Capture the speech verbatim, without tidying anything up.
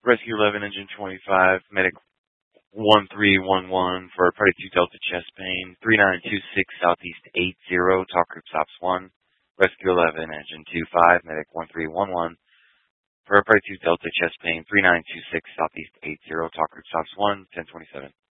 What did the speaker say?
Rescue eleven, engine twenty-five, medic one three one one for Party two Delta chest pain, three nine two six Southeast eight zero, talk group stops one. Rescue eleven, engine two five, medic one three one one for Party two Delta chest pain, three nine two six Southeast eight zero, talk group stops one, ten twenty-seven.